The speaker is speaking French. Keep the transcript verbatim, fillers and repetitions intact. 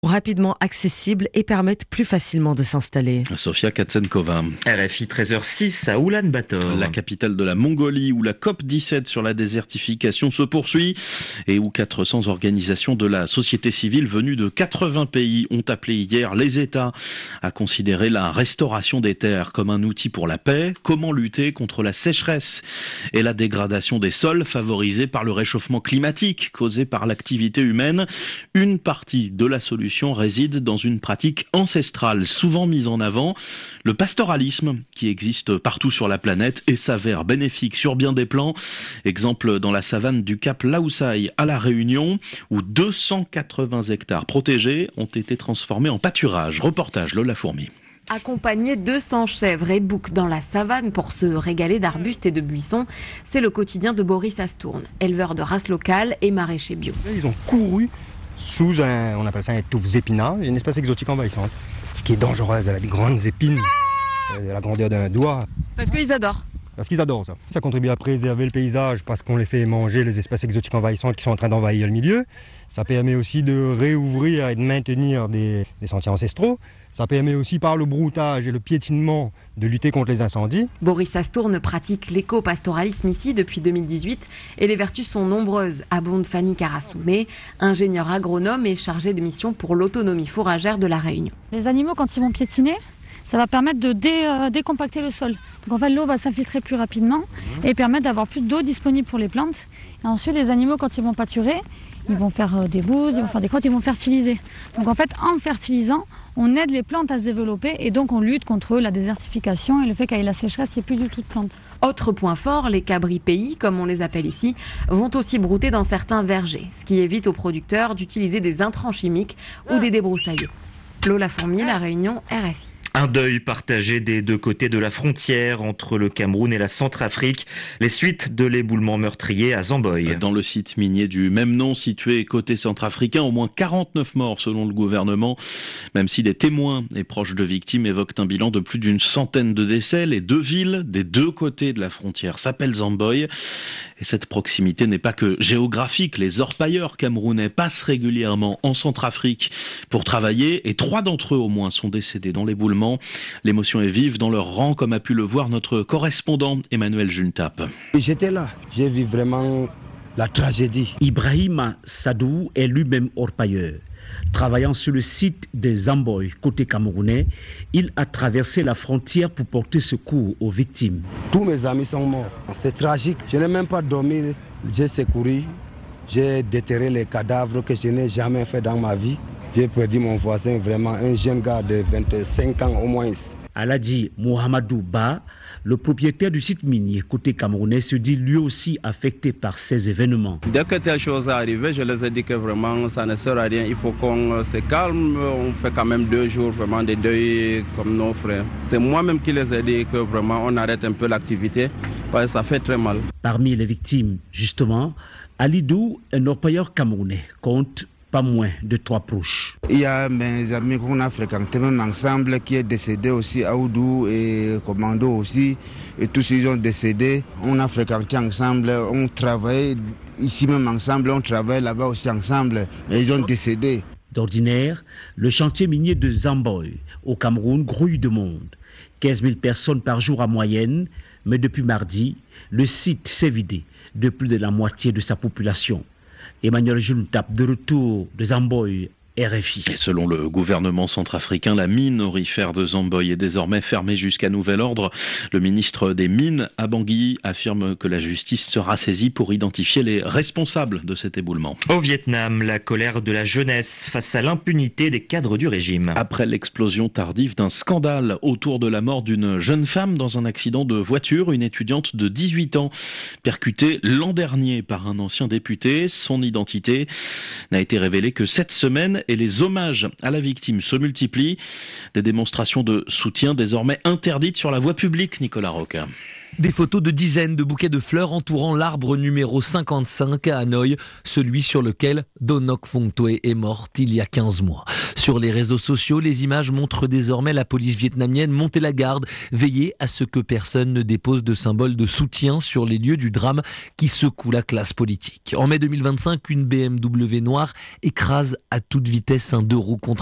rapidement accessibles et permettent plus facilement de s'installer. Sofia Katsenkova. R F I treize heures six à Oulan-Bator. La capitale de la Mongolie où la COP dix-sept sur la désertification se poursuit et où quatre cents organisations de la société civile venues de quatre-vingts pays ont appelé hier les États à considérer la restauration des terres comme un outil pour la paix. Comment lutter contre la sécheresse et la dégradation des sols favorisée par le réchauffement climatique causé par l'activité humaine? Une partie de la solution réside dans une pratique ancestrale souvent mise en avant, le pastoralisme qui existe partout sur la planète et s'avère bénéfique sur bien des plans. Exemple dans la savane du Cap Laoussaï à La Réunion où deux cent quatre-vingts hectares protégés ont été transformés en pâturage. Reportage Lola Fourmi. Accompagner deux cents chèvres et boucs dans la savane pour se régaler d'arbustes et de buissons, c'est le quotidien de Boris Astourne, éleveur de race locale et maraîcher bio. Ils ont couru sous un, on appelle ça un touffe épinard, une espèce exotique envahissante, qui est dangereuse, elle a des grandes épines, de la grandeur d'un doigt. Parce qu'ils adorent. Parce qu'ils adorent ça. Ça contribue à préserver le paysage parce qu'on les fait manger les espèces exotiques envahissantes qui sont en train d'envahir le milieu. Ça permet aussi de réouvrir et de maintenir des, des sentiers ancestraux. Ça permet aussi par le broutage et le piétinement de lutter contre les incendies. Boris Astourne pratique l'éco-pastoralisme ici depuis deux mille dix-huit et les vertus sont nombreuses, abonde Fanny Karassoumé, ingénieure agronome et chargée de mission pour l'autonomie fourragère de la Réunion. Les animaux quand ils vont piétiner, ça va permettre de dé, euh, décompacter le sol. Donc en fait l'eau va s'infiltrer plus rapidement et permettre d'avoir plus d'eau disponible pour les plantes. Et ensuite les animaux quand ils vont pâturer, ils vont faire euh, des bouses, ils vont faire des crottes, ils vont fertiliser. Donc en fait en fertilisant, on aide les plantes à se développer et donc on lutte contre la désertification et le fait qu'avec la sécheresse, il n'y ait plus du tout de plantes. Autre point fort, les cabris pays, comme on les appelle ici, vont aussi brouter dans certains vergers, ce qui évite aux producteurs d'utiliser des intrants chimiques ou des débroussailleuse. Lola Fourmi, La Réunion, R F I. Un deuil partagé des deux côtés de la frontière entre le Cameroun et la Centrafrique, les suites de l'éboulement meurtrier à Zamboy. Dans le site minier du même nom situé côté centrafricain, au moins quarante-neuf morts selon le gouvernement, même si des témoins et proches de victimes évoquent un bilan de plus d'une centaine de décès. Les deux villes des deux côtés de la frontière s'appellent Zamboy. Et cette proximité n'est pas que géographique. Les orpailleurs camerounais passent régulièrement en Centrafrique pour travailler et trois d'entre eux au moins sont décédés dans l'éboulement. L'émotion est vive dans leur rang, comme a pu le voir notre correspondant Emmanuel Juntap. J'étais là, j'ai vu vraiment la tragédie. Ibrahima Sadou est lui-même orpailleur. Travaillant sur le site de Zamboy, côté camerounais, il a traversé la frontière pour porter secours aux victimes. Tous mes amis sont morts. C'est tragique. Je n'ai même pas dormi. J'ai secouru. J'ai déterré les cadavres que je n'ai jamais fait dans ma vie. J'ai perdu mon voisin, vraiment un jeune gars de vingt-cinq ans au moins. Aladi Mohamedou Ba, le propriétaire du site minier côté camerounais, se dit lui aussi affecté par ces événements. Dès que telle chose est arrivée, je les ai dit que vraiment ça ne sert à rien. Il faut qu'on se calme. On fait quand même deux jours vraiment de deuil comme nos frères. C'est moi-même qui les ai dit que vraiment on arrête un peu l'activité parce que ça fait très mal. Parmi les victimes, justement, Alidou, un orpailleur camerounais, compte pas moins de trois proches. Il y a mes amis qu'on a fréquentés même ensemble qui est décédé aussi, Aoudou et Commando aussi, et tous ils ont décédé. On a fréquenté ensemble, on travaille ici même ensemble, on travaille là-bas aussi ensemble, et ils ont décédé. D'ordinaire, le chantier minier de Zamboy au Cameroun grouille de monde. quinze mille personnes par jour en moyenne, mais depuis mardi, le site s'est vidé de plus de la moitié de sa population. Emmanuel Juntap, de retour de Zamboy, R F I. Et selon le gouvernement centrafricain, la mine aurifère de Zamboy est désormais fermée jusqu'à nouvel ordre. Le ministre des Mines, Abangui, affirme que la justice sera saisie pour identifier les responsables de cet éboulement. Au Vietnam, la colère de la jeunesse face à l'impunité des cadres du régime. Après l'explosion tardive d'un scandale autour de la mort d'une jeune femme dans un accident de voiture, une étudiante de dix-huit ans percutée l'an dernier par un ancien député. Son identité n'a été révélée que cette semaine et les hommages à la victime se multiplient. Des démonstrations de soutien désormais interdites sur la voie publique, Nicolas Roca. Des photos de dizaines de bouquets de fleurs entourant l'arbre numéro cinquante-cinq à Hanoï, celui sur lequel Donok Phongtoe est morte il y a quinze mois. Sur les réseaux sociaux, les images montrent désormais la police vietnamienne monter la garde, veiller à ce que personne ne dépose de symboles de soutien sur les lieux du drame qui secoue la classe politique. En mai deux mille vingt-cinq, une B M W noire écrase à toute vitesse un deux roues contre